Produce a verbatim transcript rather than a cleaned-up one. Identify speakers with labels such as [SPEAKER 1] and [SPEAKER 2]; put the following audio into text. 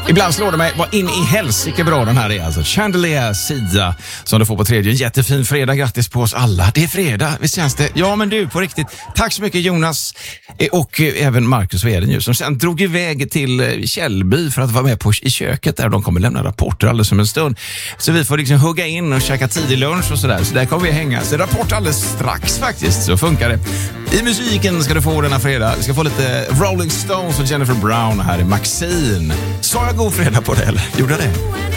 [SPEAKER 1] Ibland slår det mig, vad in i helsike bra den här är alltså. Chandelier Sia som du får på tredje. En jättefin fredag, grattis på oss alla. Det är fredag, visst känns det? Ja men du, på riktigt. Tack så mycket Jonas och även Marcus och Edin ju, som sen drog iväg till Källby för att vara med på i köket där de kommer lämna rapporter alldeles om en stund. Så vi får liksom hugga in och käka tidig lunch och sådär. Så där kommer vi hänga. Så rapport alldeles strax faktiskt, så funkar det. I musiken ska du få denna fredag. Vi ska få lite Rolling Stones och Jennifer Brown här i Maxine. Sa jag god fredag på det eller? Gjorde det?